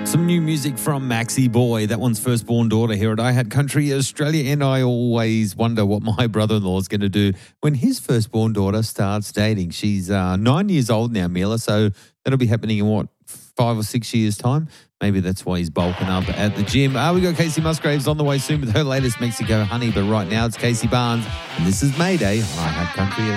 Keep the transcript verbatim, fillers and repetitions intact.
Some new music from Maxi Boy. That one's Firstborn Daughter here at I Had Country Australia. And I always wonder what my brother-in-law is going to do when his firstborn daughter starts dating. She's uh, nine years old now, Mila, so that'll be happening in, what, five or six years' time? Maybe that's why he's bulking up at the gym. Uh, we got Casey Musgraves on the way soon with her latest Mexico Honey, but right now it's Casey Barnes, and this is Mayday on I Had Country Australia.